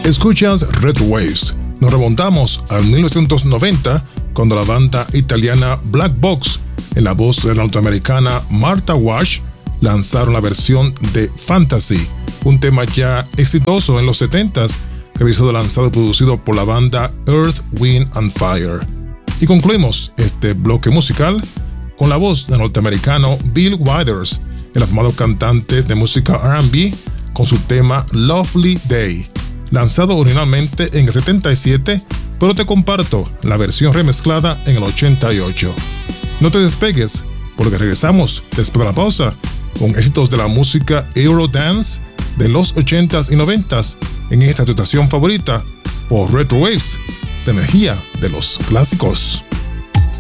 Escuchas Retro Waves. Nos remontamos al 1990 cuando la banda italiana Black Box, en la voz de la norteamericana Martha Wash, lanzaron la versión de Fantasy, un tema ya exitoso en los 70s que había sido lanzado y producido por la banda Earth, Wind and Fire. Y concluimos este bloque musical con la voz del norteamericano Bill Withers, el afamado cantante de música R&B, con su tema Lovely Day, lanzado originalmente en el 77, pero te comparto la versión remezclada en el 88. No te despegues, porque regresamos después de la pausa con éxitos de la música Eurodance de los 80s y 90s en esta tu estación favorita por Retro Waves, la energía de los clásicos.